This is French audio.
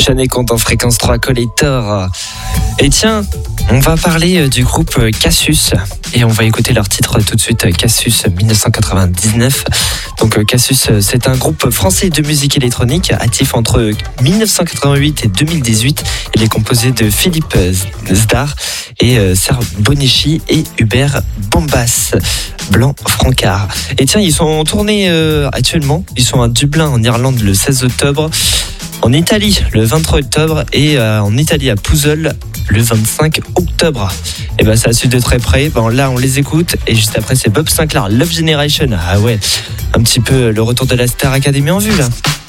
Sean Conte en fréquence 3 Collector. Et tiens, on va parler du groupe Cassius et on va écouter leur titre tout de suite, Cassius 1999. Donc Cassius, c'est un groupe français de musique électronique actif entre 1988 et 2018. Il est composé de Philippe Zdar et Serge Bonichi et Hubert Bombas Blanc-Francard. Et tiens, ils sont en tournée actuellement. Ils sont à Dublin en Irlande le 16 octobre. En Italie le 23 octobre et en Italie à Pouzol le 25 octobre. Et ben ça a su de très près. Ben là on les écoute et juste après c'est Bob Sinclair, Love Generation. Ah ouais, un petit peu le retour de la Star Academy en vue là.